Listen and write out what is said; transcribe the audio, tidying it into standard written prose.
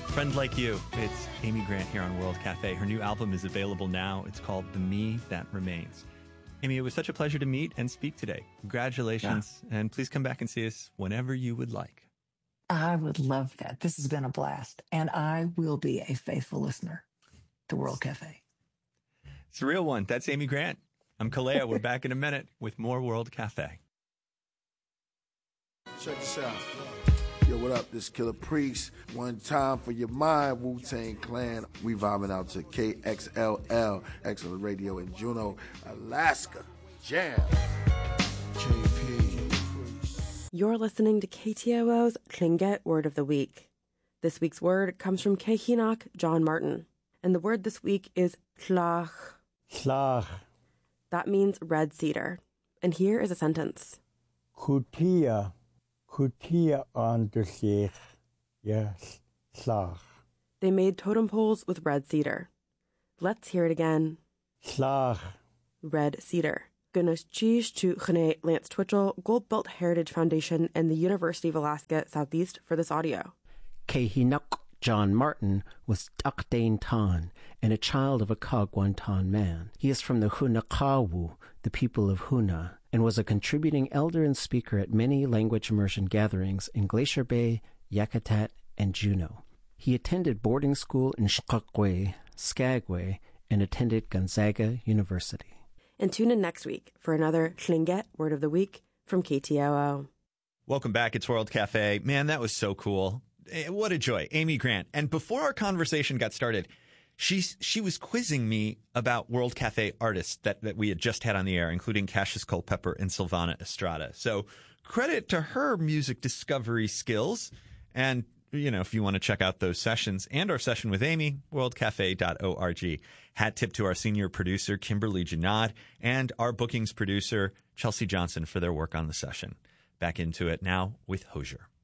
Friend Like You. It's Amy Grant here on World Cafe. Her new album is available now. It's called The Me That Remains. Amy, it was such a pleasure to meet and speak today. Congratulations. Yeah. And please come back and see us whenever you would like. I would love that. This has been a blast. And I will be a faithful listener to World Cafe. It's a real one. That's Amy Grant. I'm Kalea. We're back in a minute with more World Cafe. Check this out. Yo, what up? This Killer Priest. One time for your mind, Wu-Tang Clan. We vibing out to KXLL, Excellent Radio in Juneau, Alaska. Jam. JP. You're listening to KTOO's Tlingit Word of the Week. This week's word comes from Kehinock John Martin. And the word this week is tlach. Tlach. That means red cedar. And here is a sentence. Kutia on the sheikh. Yes, tlach. They made totem poles with red cedar. Let's hear it again. Tlach. Red cedar. Gunnus Cheese to Chene Lance Twitchell, Gold Belt Heritage Foundation, and the University of Alaska Southeast for this audio. Kehinock John Martin was Dakdain Tan and a child of a Kagwantan man. He is from the Hunakawu, the people of Huna, and was a contributing elder and speaker at many language immersion gatherings in Glacier Bay, Yakutat, and Juneau. He attended boarding school in Skagway, and attended Gonzaga University. And tune in next week for another Tlingit Word of the Week from KTOO. Welcome back. It's World Cafe. Man, that was so cool. What a joy. Amy Grant. And before our conversation got started, she was quizzing me about World Cafe artists that we had just had on the air, including Cassius Culpepper and Sylvana Estrada. So credit to her music discovery skills. And, you know, if you want to check out those sessions and our session with Amy, worldcafe.org. Hat tip to our senior producer, Kimberly Janad, and our bookings producer, Chelsea Johnson, for their work on the session. Back into it now with Hozier.